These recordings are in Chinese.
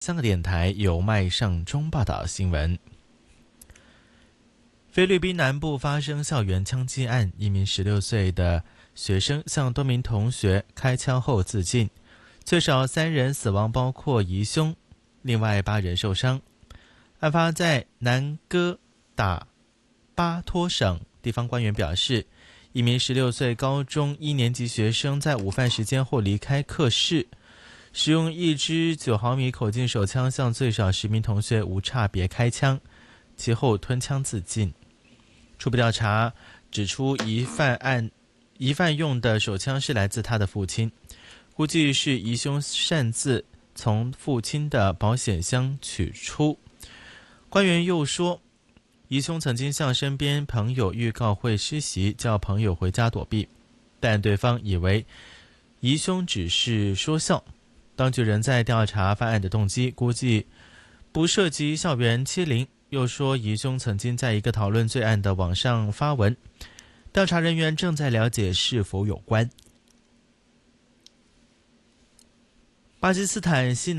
香港电台由麦尚中报道新闻。菲律宾南部发生校园枪击案，一名16岁的学生向多名同学开枪后自尽，最少3人死亡，包括疑凶，另外8人受伤。案发在南哥打巴托省，地方官员表示，一名16岁高中1年级学生在午饭时间后离开课室，使用一支9毫米口径手枪向最少10名同学无差别开枪，其后吞枪自尽。初步调查指出，疑犯用的手枪是来自他的父亲，估计是疑凶擅自从父亲的保险箱取出。官员又说，疑凶曾经向身边朋友预告会施袭，叫朋友回家躲避，但对方以为疑凶只是说笑。当局仍在调查犯案的动机，估计不涉及校园欺凌。又说疑凶曾经在一个讨论罪案的网上发文，调查人员正在了解是否有关。巴基斯坦西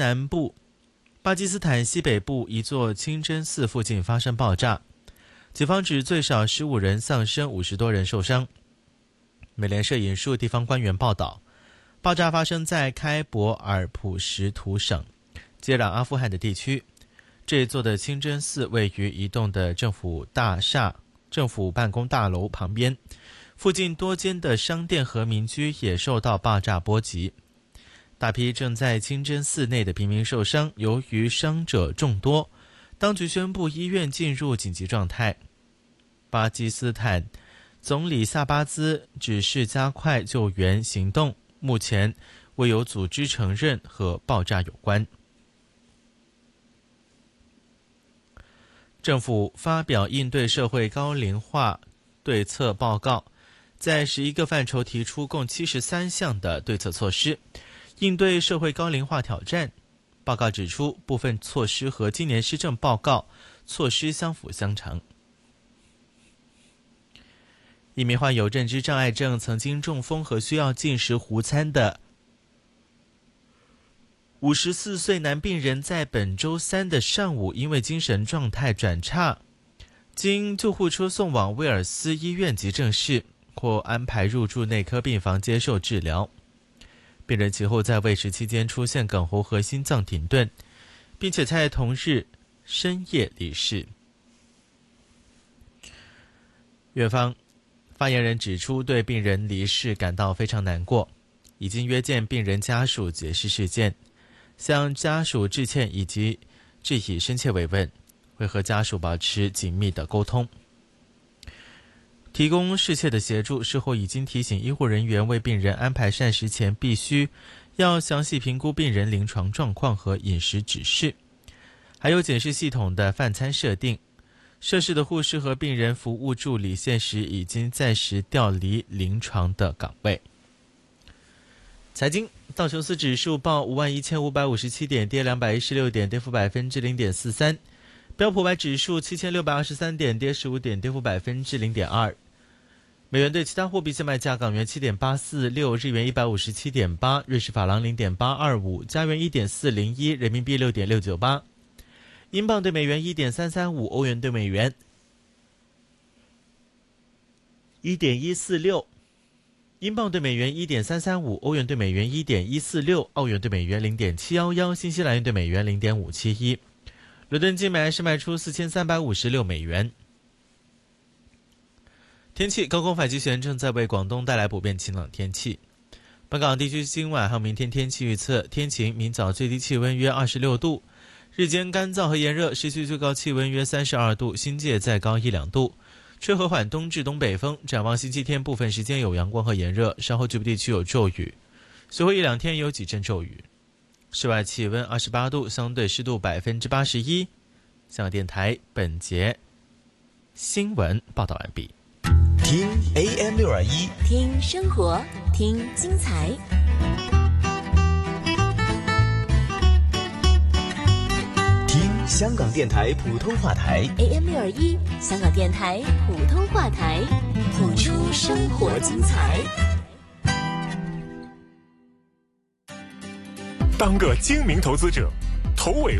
北部一座清真寺附近发生爆炸，警方指最少15人丧生，50多人受伤。美联社引述地方官员报道，爆炸发生在开伯尔普什图省，接壤阿富汗的地区。这座的清真寺位于一栋的政府办公大楼旁边，附近多间的商店和民居也受到爆炸波及。大批正在清真寺内的平民受伤，由于伤者众多，当局宣布医院进入紧急状态。巴基斯坦总理萨巴兹指示加快救援行动，目前未有组织承认和爆炸有关。政府发表应对社会高龄化对策报告，在11个范畴提出共73项的对策措施，应对社会高龄化挑战。报告指出，部分措施和今年施政报告措施相辅相成。一名患有认知障碍症、曾经中风和需要进食糊餐的54岁男病人在本周3的上午因为精神状态转差，经救护车送往威尔斯医院急症室，或安排入住内科病房接受治疗。病人其后在喂食期间出现哽喉和心脏停顿，并且在同日深夜离世。院方发言人指出，对病人离世感到非常难过，已经约见病人家属解释事件，向家属致歉以及致以深切慰问，会和家属保持紧密的沟通，提供适切的协助。事后已经提醒医护人员为病人安排膳食前必须要详细评估病人临床状况和饮食指示，还有检视系统的饭餐设定。涉事的护士和病人服务助理现时已经暂时调离临床的岗位。财经，道琼斯指数报51557点，跌216点，跌幅0.43%。标普500指数7623点，跌15点，跌幅0.2%。美元对其他货币现卖价：港元7.846，日元157.8，瑞士法郎0.825，加元1.401，人民币6.698，英镑对美元1.335，欧元对美元1.146，英镑对美元1.335，欧元对美元1.146，澳元对美元0.711，新西兰元对美元0.571。伦敦金买是卖出4356美元。天气，高空反气旋正在为广东带来普遍晴朗天气。本港地区今晚和明天天气预测：天晴，明早最低气温约26度，日间干燥和炎热，市区最高气温约32度，新界再高1-2度，吹和缓东至东北风。展望星期天，部分时间有阳光和炎热，稍后局部地区有骤雨，随后1-2天有几阵骤雨。室外气温28度，相对湿度81%。香港电台本节新闻报道完毕。 听 AM621， 听生活，听精彩。 听香港电台普通话台 AM621，香港电台普通话台，谱出生活精彩。 当个精明投资者， 投委